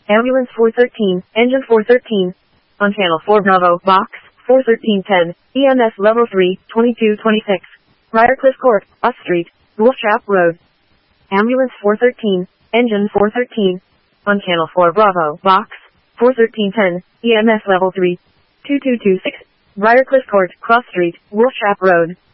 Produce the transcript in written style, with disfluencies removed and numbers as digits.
Ambulance 413, Engine 413. On Channel 4 Bravo, Box 41310, EMS Level 3, 2226. Briarcliff Court, Us Street, Wolftrap Road. Ambulance 413, Engine 413. On Channel 4 Bravo, Box 41310, EMS Level 3, 2226. Briarcliff Court, Cross Street, Wolftrap Road.